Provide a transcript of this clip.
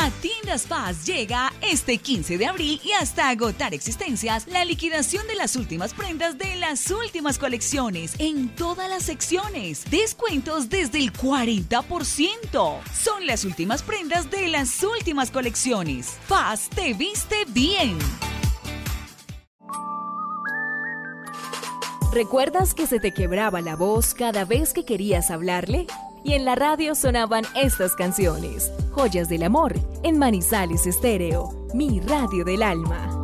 A Tiendas Paz llega este 15 de abril y hasta agotar existencias la liquidación de las últimas prendas de las últimas colecciones en todas las secciones. Descuentos desde el 40%. Son las últimas prendas de las últimas colecciones. Paz te viste bien. ¿Recuerdas que se te quebraba la voz cada vez que querías hablarle? Y en la radio sonaban estas canciones, Joyas del Amor, en Manizales Estéreo, mi radio del alma.